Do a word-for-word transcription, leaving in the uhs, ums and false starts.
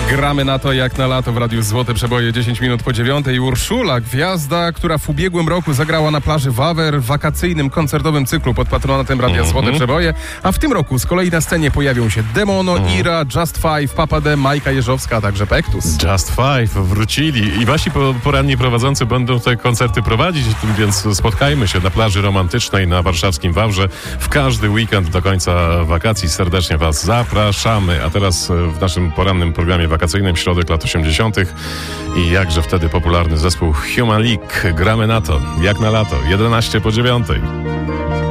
Gramy na to jak na lato w Radiu Złote Przeboje, dziesięć minut po dziewiątej. Urszula, gwiazda, która w ubiegłym roku zagrała na plaży Wawer w wakacyjnym koncertowym cyklu pod patronatem Radia mm-hmm. Złote Przeboje, a w tym roku z kolei na scenie pojawią się Demono, mm. Ira, Just Five, Papa D, Majka Jeżowska, a także Pektus. Just Five wrócili i wasi poranni prowadzący będą te koncerty prowadzić, więc spotkajmy się na plaży romantycznej na warszawskim Wawrze w każdy weekend do końca wakacji. Serdecznie was zapraszamy. A teraz w naszym porannym programie wakacyjnym środek lat osiemdziesiątych i jakże wtedy popularny zespół Human League. Gramy na to, jak na lato, jedenaście po dziewiątej.